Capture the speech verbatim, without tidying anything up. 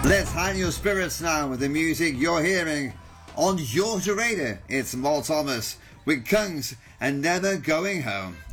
Let's hide your spirits now with the music you're hearing on Yorkshire Radio. It's Mal Thomas with Kungs and Never Going Home.